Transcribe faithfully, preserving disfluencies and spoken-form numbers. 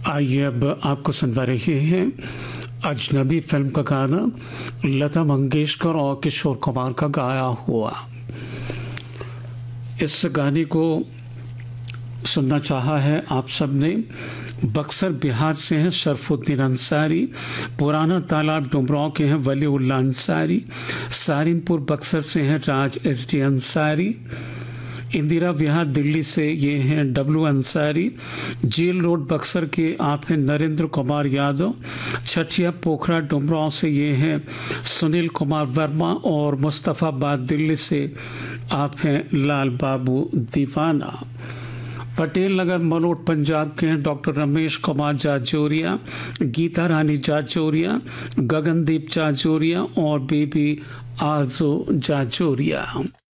आइए अब आपको सुनवा रहे हैं अजनबी फिल्म का गाना लता मंगेशकर और किशोर कुमार का गाया हुआ। इस गाने को सुनना चाहा है आप सब ने। बक्सर बिहार से हैं शरफुद्दीन अंसारी, पुराना तालाब डुमराव के हैं वलीउल्लाह अंसारी, सारिनपुर बक्सर से हैं राज एस डी अंसारी, इंदिरा विहार दिल्ली से ये हैं W Ansari, jail road Buxar के आप हैं नरेंद्र कुमार यादव, छठिया पोखरा डुमराव से ये हैं सुनील कुमार वर्मा और मुस्तफ़ाबाद दिल्ली से आप हैं लाल बाबू दीवाना। पटेल नगर मलोट पंजाब के हैं डॉक्टर रमेश कुमार जाजोरिया, गीता रानी जाजोरिया, गगनदीप जाजोरिया और बेबी आरजू जाजोरिया।